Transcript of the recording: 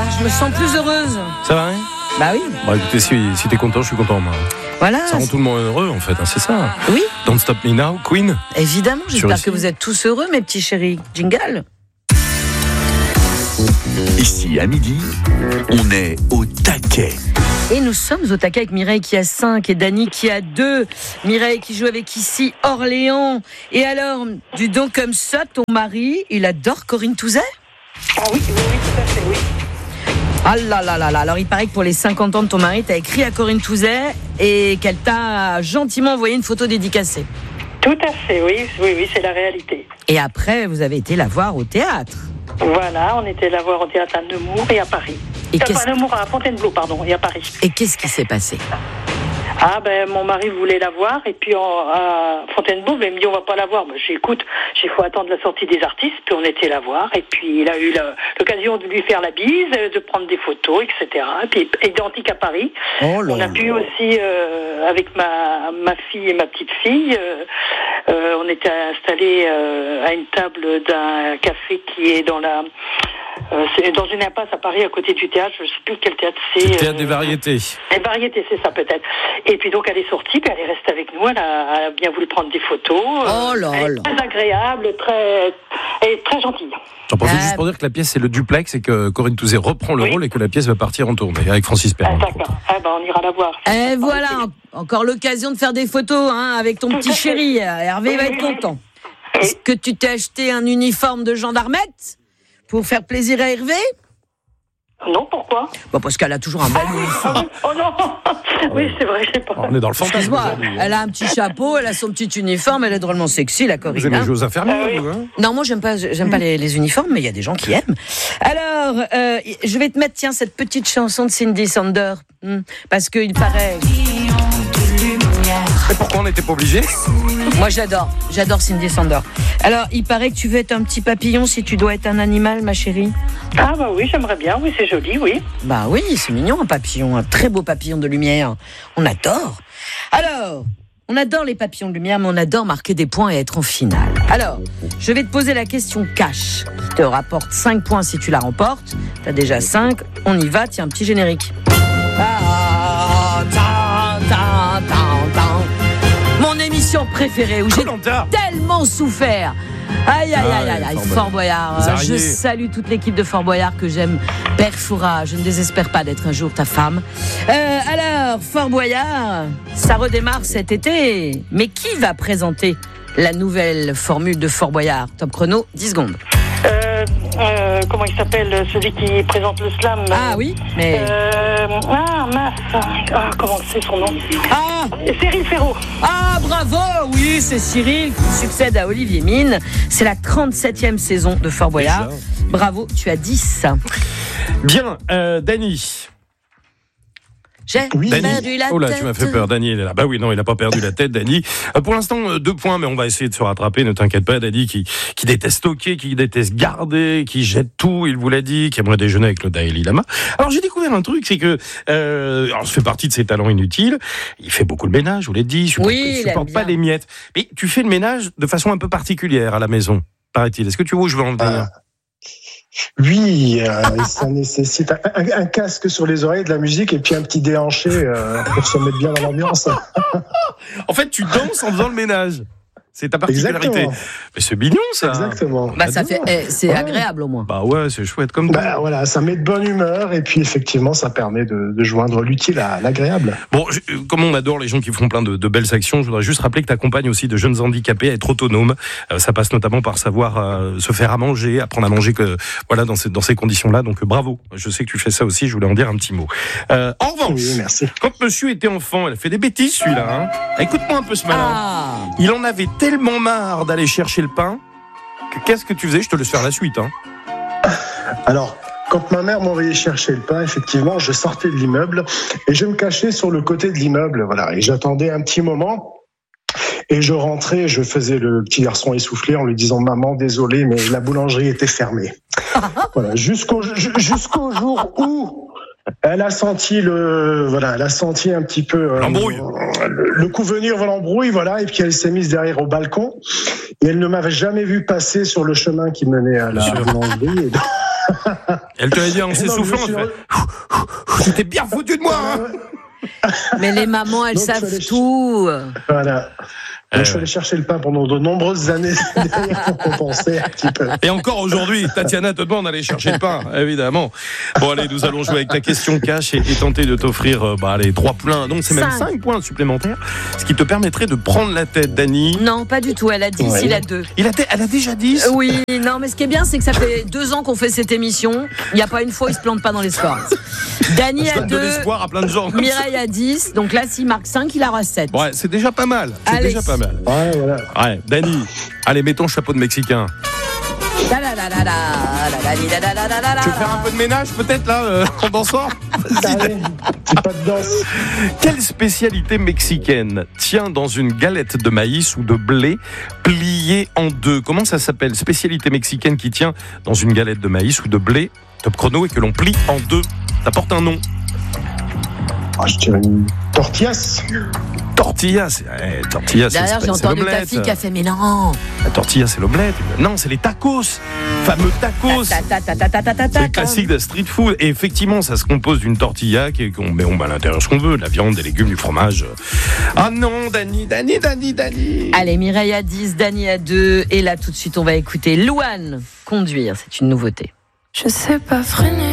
je me sens plus heureuse. Ça va, hein? Bah oui. Bon, écoutez, si t'es content, je suis content, moi. Voilà. Ça rend tout le monde heureux, en fait, hein, c'est ça. Oui. Don't Stop Me Now, Queen. Évidemment, j'espère que vous êtes tous heureux, mes petits chéris. Jingle. Ici, à midi, on est au taquet. Et nous sommes au taquet avec Mireille qui a 5 et Dany qui a 2. Mireille qui joue avec ici Orléans. Et alors, dis donc comme ça, ton mari, il adore Corinne Touzet ? Ah oui, tout à fait, oui. Ah là là là là. Alors il paraît que pour les 50 ans de ton mari, t'as écrit à Corinne Touzet et qu'elle t'a gentiment envoyé une photo dédicacée. Tout à fait, oui, c'est la réalité. Et après, vous avez été la voir au théâtre. Voilà, on était la voir au théâtre à Nemours et à Paris. Et à Nemours, à Fontainebleau, pardon, et à Paris. Et qu'est-ce qui s'est passé ? Ah ben mon mari voulait la voir et puis à Fontainebleau, il me dit on va pas la voir. Ben, j'écoute, il faut attendre la sortie des artistes. Puis on était la voir et puis il a eu l'occasion de lui faire la bise, de prendre des photos, etc. Et puis identique à Paris. Oh là on a pu aussi avec ma fille et ma petite fille, on était installés à une table d'un café qui est dans c'est dans une impasse à Paris à côté du théâtre, je ne sais plus quel théâtre c'est. Le théâtre des variétés. Les variétés, c'est ça peut-être. Et puis donc elle est sortie, puis elle est restée avec nous, elle a bien voulu prendre des photos. Oh là elle est là. très agréable, elle est très gentille. J'en profite juste pour dire que la pièce c'est le duplex et que Corinne Touzet reprend le rôle et que la pièce va partir en tournée avec Francis Perrin. D'accord, on ira la voir. Et voilà, encore l'occasion de faire des photos avec ton petit chéri. Hervé va être content. Est-ce que tu t'es acheté un uniforme de gendarmette pour faire plaisir à Hervé ? Non, pourquoi ? Parce qu'elle a toujours un bel uniforme. Oh non. Oui, c'est vrai, je sais pas. On est dans le fantasme. Excuse-moi, elle a un petit chapeau, elle a son petit uniforme, elle est drôlement sexy, la Corinne. Vous aimez jouer aux infirmiers, vous, hein ? Non, moi j'aime pas les uniformes, mais il y a des gens qui aiment. Alors, je vais te mettre cette petite chanson de Cindy Sander, parce qu'il paraît. Et pourquoi on n'était pas obligé ? Moi j'adore Cindy Sander. Alors, il paraît que tu veux être un petit papillon si tu dois être un animal, ma chérie. Ah bah oui, j'aimerais bien, oui, c'est joli, oui. Bah oui, c'est mignon un papillon, un très beau papillon de lumière. On adore. Alors, on adore les papillons de lumière, mais on adore marquer des points et être en finale. Alors, je vais te poser la question cash, qui te rapporte 5 points si tu la remportes. T'as déjà 5, on y va, tiens, un petit générique. Mon émission préférée où j'ai tellement souffert. Aïe, Fort Boyard. Je salue toute l'équipe de Fort Boyard que j'aime. Père Foura, je ne désespère pas d'être un jour ta femme. Alors, Fort Boyard, ça redémarre cet été. Mais qui va présenter la nouvelle formule de Fort Boyard ? Top chrono, 10 secondes. Comment il s'appelle, celui qui présente le slam? Ah oui, mais... comment c'est son nom? Ah, Cyril Ferraud. Ah, bravo. Oui, c'est Cyril qui succède à Olivier Mine. C'est la 37e saison de Fort Boyard. Bravo, tu as 10. Bien, Dany. J'ai perdu la tête. Oh là, tu m'as fait peur, Dany, il est là. Bah oui, non, il n'a pas perdu la tête, Dany. Pour l'instant, 2 points, mais on va essayer de se rattraper, ne t'inquiète pas, Dany, qui déteste stocker, qui déteste garder, qui jette tout, il vous l'a dit, qui aimerait déjeuner avec le Dalai Lama. Alors, j'ai découvert un truc, c'est que, alors, ça fait partie de ses talents inutiles. Il fait beaucoup le ménage, je vous l'ai dit, il supporte pas les miettes. Mais tu fais le ménage de façon un peu particulière à la maison, paraît-il. Est-ce que tu vois où je veux en venir? Oui, ça nécessite un casque sur les oreilles, de la musique et puis un petit déhanché pour se mettre bien dans l'ambiance. En fait, tu danses en faisant le ménage. C'est ta particularité. Exactement. Mais c'est mignon, ça. Exactement. Bah, ça fait, c'est agréable au moins. Bah ouais, c'est chouette comme tout. Bah voilà, ça met de bonne humeur et puis effectivement, ça permet de joindre l'utile à l'agréable. Bon, comme on adore les gens qui font plein de belles actions, je voudrais juste rappeler que tu accompagnes aussi de jeunes handicapés à être autonomes. Ça passe notamment par savoir se faire à manger, apprendre à manger dans ces conditions-là. Donc bravo. Je sais que tu fais ça aussi. Je voulais en dire un petit mot. En revanche, oui, merci. Quand monsieur était enfant, elle a fait des bêtises celui-là. Écoute-moi un peu ce malin. Il en avait tellement marre d'aller chercher le pain que qu'est-ce que tu faisais ? Je te laisse faire la suite. Alors, quand ma mère m'envoyait chercher le pain, effectivement, je sortais de l'immeuble et je me cachais sur le côté de l'immeuble. Voilà, et j'attendais un petit moment. Et je rentrais, je faisais le petit garçon essoufflé en lui disant « Maman, désolé, mais la boulangerie était fermée. » Voilà, jusqu'au jour où elle a senti un petit peu l'embrouille. Le coup venir, l'embrouille, voilà, et puis elle s'est mise derrière au balcon et elle ne m'avait jamais vu passer sur le chemin qui menait à la boulangerie. Elle te l'a dit en s'essoufflant. Tu t'es bien foutu de moi, hein. Mais les mamans, elles savent tout. Voilà. Donc, je suis allé chercher le pain pendant de nombreuses années pour compenser un petit peu. Et encore aujourd'hui, Tatiana te demande d'aller chercher le pain, évidemment. Bon, allez, nous allons jouer avec ta question cash et tenter de t'offrir les 3 points. Donc, c'est même 5 points supplémentaires, ce qui te permettrait de prendre la tête, Dany. Non, pas du tout. Elle a 10, il a 2. Elle a déjà 10 ? Oui, non, mais ce qui est bien, c'est que ça fait 2 ans qu'on fait cette émission. Il n'y a pas une fois, il se plante pas dans les scores. Dany a 2. de l'espoir à plein de gens. Mireille a 10. Donc là, s'il marque 5, il aura 7. Ouais, c'est déjà pas mal. Allez. Déjà pas mal. Ouais, voilà. Ouais, Dany, allez, mets ton chapeau de Mexicain. Tu veux faire un peu de ménage peut-être là en dansant? Allez, petit pas de danse. Quelle spécialité mexicaine tient dans une galette de maïs ou de blé pliée en 2? Comment ça s'appelle? Spécialité mexicaine qui tient dans une galette de maïs ou de blé, top chrono, et que l'on plie en 2. Ça porte un nom. Je dirais une tortillas. Tortillas, tortillas. D'ailleurs, j'ai entendu ta fille qui a fait mais non. La tortilla, c'est l'omelette. Non, c'est les tacos. Fameux tacos. C'est le classique de street food. Et effectivement, ça se compose d'une tortilla qu'on met à l'intérieur ce qu'on veut, de la viande, des légumes, du fromage. Ah non, Dany. Allez, Mireille a 10, Dany a 2. Et là, tout de suite, on va écouter Louane conduire. C'est une nouveauté. Je sais pas freiner.